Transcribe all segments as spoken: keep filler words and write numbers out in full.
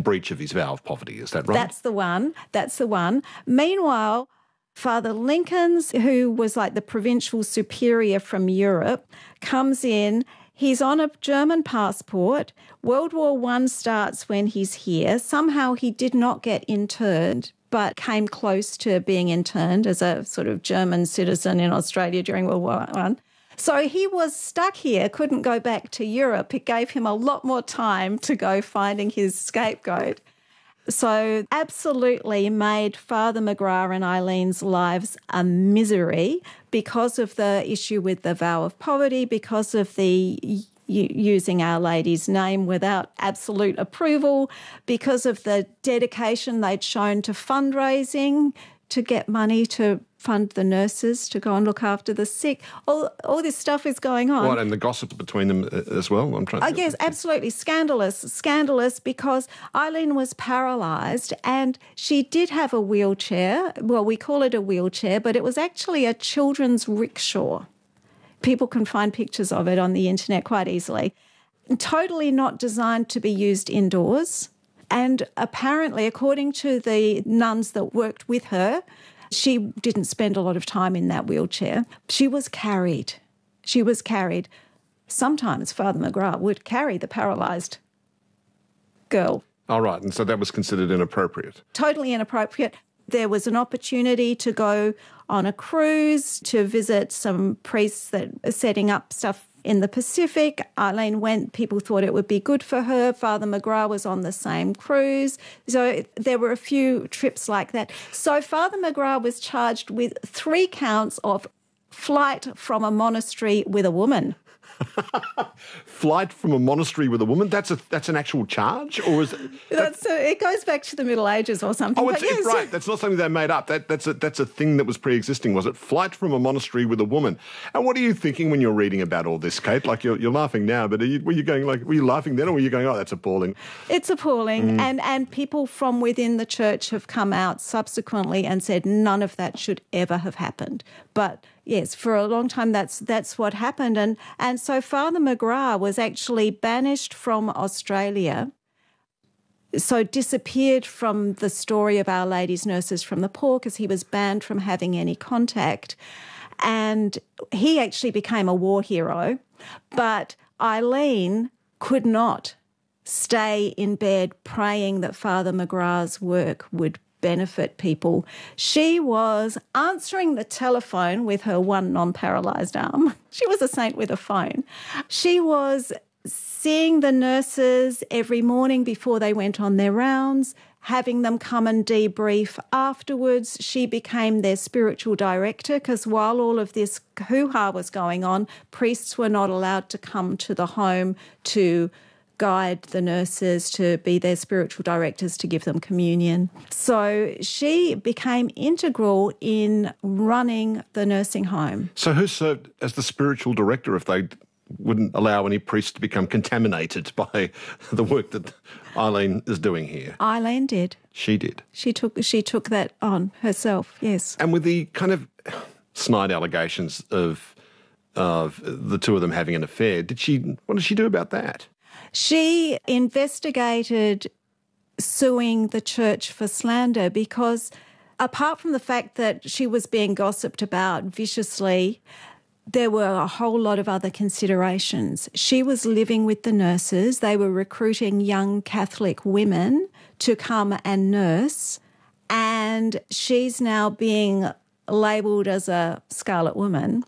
breach of his vow of poverty. Is that right? That's the one. That's the one. Meanwhile, Father Lincolns, who was like the provincial superior from Europe, comes in. He's on a German passport. World War One starts when he's here. Somehow he did not get interned, but came close to being interned as a sort of German citizen in Australia during World War One. So he was stuck here, couldn't go back to Europe. It gave him a lot more time to go finding his scapegoat. So absolutely made Father McGrath and Eileen's lives a misery because of the issue with the vow of poverty, because of the using Our Lady's name without absolute approval, because of the dedication they'd shown to fundraising to get money to fund the nurses to go and look after the sick. All all this stuff is going on. Right, and the gossip between them as well? I'm trying to... I guess, absolutely. Scandalous. Scandalous because Eileen was paralysed and she did have a wheelchair. Well, we call it a wheelchair, but it was actually a children's rickshaw. People can find pictures of it on the internet quite easily. Totally not designed to be used indoors. And apparently, according to the nuns that worked with her, she didn't spend a lot of time in that wheelchair. She was carried. She was carried. Sometimes Father McGrath would carry the paralysed girl. All right, and so that was considered inappropriate. Totally inappropriate. There was an opportunity to go on a cruise to visit some priests that are setting up stuff in the Pacific. Eileen went, people thought it would be good for her. Father McGrath was on the same cruise. So there were a few trips like that. So Father McGrath was charged with three counts of flight from a monastery with a woman. Flight from a monastery with a woman? That's a that's an actual charge, or is it? That's a, it goes back to the Middle Ages or something. Oh, it's, yes. it's right. That's not something they made up. That that's a that's a thing that was pre-existing, was it? Flight from a monastery with a woman. And what are you thinking when you're reading about all this, Kate? Like you're you're laughing now, but are you, were you going like were you laughing then, or were you going, oh, that's appalling? It's appalling, mm. and and people from within the church have come out subsequently and said none of that should ever have happened, but. Yes, for a long time that's that's what happened. And and so Father McGrath was actually banished from Australia, so disappeared from the story of Our Lady's Nurses from the Poor because he was banned from having any contact. And he actually became a war hero. But Eileen could not stay in bed praying that Father McGrath's work would benefit people. She was answering the telephone with her one non-paralysed arm. She was a saint with a phone. She was seeing the nurses every morning before they went on their rounds, having them come and debrief afterwards. She became their spiritual director because while all of this hoo-ha was going on, priests were not allowed to come to the home to guide the nurses, to be their spiritual directors, to give them communion. So she became integral in running the nursing home. So who served as the spiritual director if they wouldn't allow any priest to become contaminated by the work that Eileen is doing here? Eileen did. She did? She took, she took that on herself, yes. And with the kind of snide allegations of, of the two of them having an affair, did she? What did she do about that? She investigated suing the church for slander because apart from the fact that she was being gossiped about viciously, there were a whole lot of other considerations. She was living with the nurses. They were recruiting young Catholic women to come and nurse, and she's now being labelled as a scarlet woman.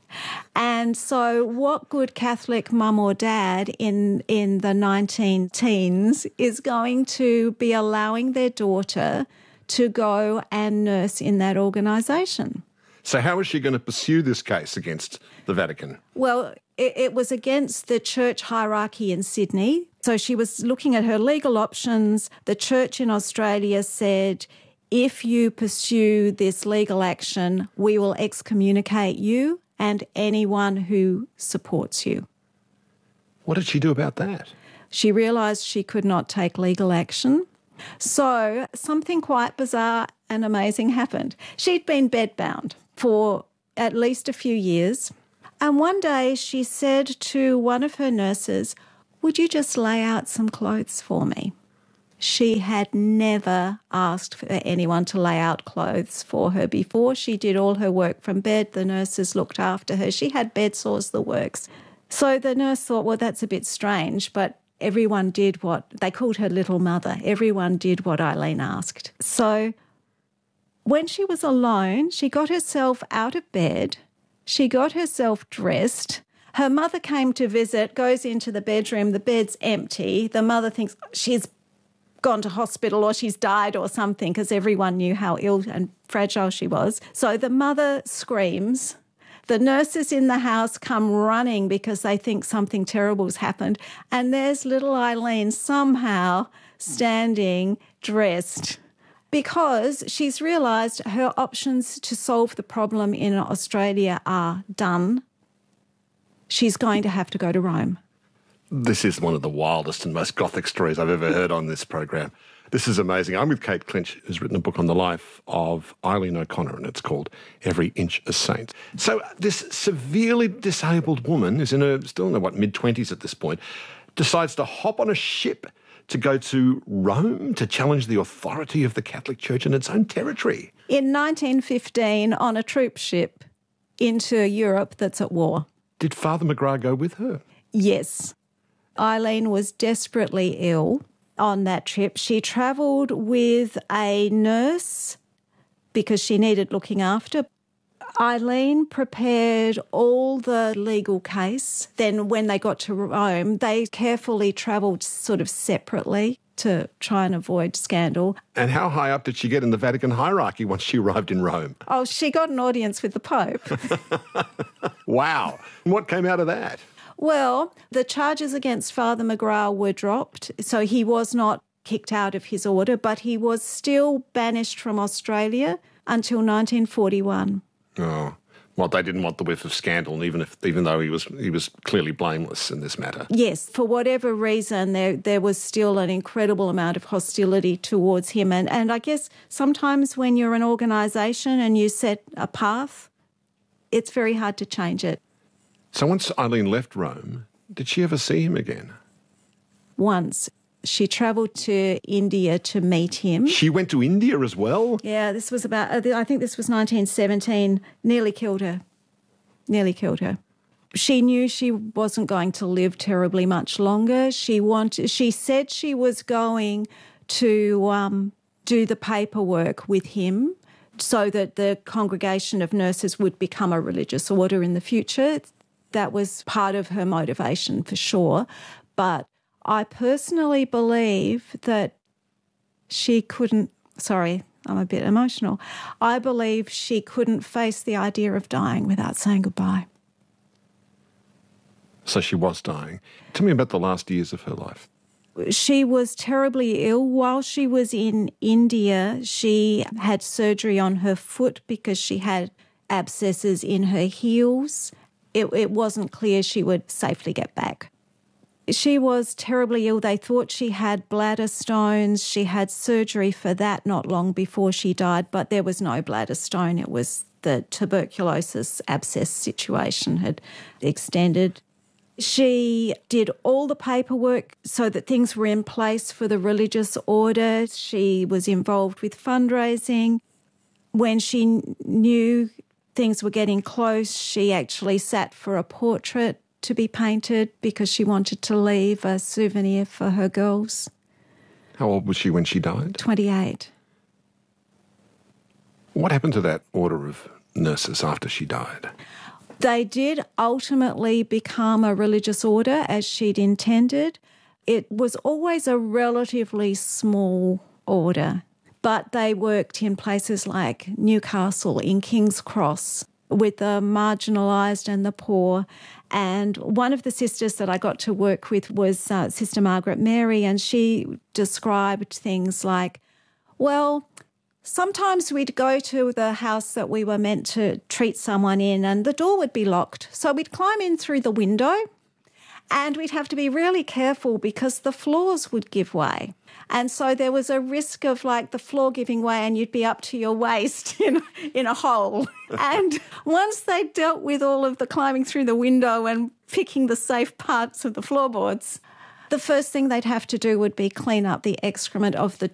And so what good Catholic mum or dad in, in the nineteen teens is going to be allowing their daughter to go and nurse in that organisation? So how is she going to pursue this case against the Vatican? Well, it, it was against the church hierarchy in Sydney. So she was looking at her legal options. The church in Australia said, if you pursue this legal action, we will excommunicate you and anyone who supports you. What did she do about that? She realised she could not take legal action. So something quite bizarre and amazing happened. She'd been bedbound for at least a few years. And one day she said to one of her nurses, would you just lay out some clothes for me? She had never asked for anyone to lay out clothes for her before. She did all her work from bed. The nurses looked after her. She had bed sores, the works. So the nurse thought, well, that's a bit strange, but everyone did what, they called her little mother. Everyone did what Eileen asked. So when she was alone, she got herself out of bed. She got herself dressed. Her mother came to visit, goes into the bedroom. The bed's empty. The mother thinks she's gone to hospital or she's died or something because everyone knew how ill and fragile she was. So the mother screams. The nurses in the house come running because they think something terrible's happened. And there's little Eileen somehow standing dressed because she's realised her options to solve the problem in Australia are done. She's going to have to go to Rome. This is one of the wildest and most gothic stories I've ever heard on this program. This is amazing. I'm with Kate Clinch, who's written a book on the life of Eileen O'Connor, and it's called Every Inch a Saint. So this severely disabled woman, who's in her, still in her, what, mid-twenties at this point, decides to hop on a ship to go to Rome to challenge the authority of the Catholic Church in its own territory. In nineteen fifteen, on a troop ship into Europe that's at war. Did Father McGrath go with her? Yes. Eileen was desperately ill on that trip. She travelled with a nurse because she needed looking after. Eileen prepared all the legal case. Then when they got to Rome, they carefully travelled sort of separately to try and avoid scandal. And how high up did she get in the Vatican hierarchy once she arrived in Rome? Oh, she got an audience with the Pope. Wow. And what came out of that? Well, the charges against Father McGrath were dropped, so he was not kicked out of his order, but he was still banished from Australia until nineteen forty-one. Oh, well, they didn't want the whiff of scandal, even if, even though he was he was clearly blameless in this matter. Yes, for whatever reason, there there was still an incredible amount of hostility towards him, and and I guess sometimes when you're an organisation and you set a path, it's very hard to change it. So once Eileen left Rome, did she ever see him again? Once. She travelled to India to meet him. She went to India as well? Yeah, this was about, I think this was nineteen seventeen, nearly killed her. Nearly killed her. She knew she wasn't going to live terribly much longer. She wanted, she said she was going to um, do the paperwork with him so that the Congregation of Nurses would become a religious order in the future. That was part of her motivation for sure. But I personally believe that she couldn't, sorry, I'm a bit emotional. I believe she couldn't face the idea of dying without saying goodbye. So she was dying. Tell me about the last years of her life. She was terribly ill. While she was in India, she had surgery on her foot because she had abscesses in her heels. It, it wasn't clear she would safely get back. She was terribly ill. They thought she had bladder stones. She had surgery for that not long before she died, but there was no bladder stone. It was the tuberculosis abscess situation had extended. She did all the paperwork so that things were in place for the religious order. She was involved with fundraising. When she knew things were getting close, she actually sat for a portrait to be painted because she wanted to leave a souvenir for her girls. How old was she when she died? twenty-eight. What happened to that order of nurses after she died? They did ultimately become a religious order as she'd intended. It was always a relatively small order, but they worked in places like Newcastle, in King's Cross, with the marginalised and the poor. And one of the sisters that I got to work with was uh, Sister Margaret Mary, and she described things like, well, sometimes we'd go to the house that we were meant to treat someone in and the door would be locked. So we'd climb in through the window and we'd have to be really careful because the floors would give way. And so there was a risk of like the floor giving way and you'd be up to your waist in, in a hole. And once they dealt with all of the climbing through the window and picking the safe parts of the floorboards, The first thing they'd have to do would be clean up the excrement of the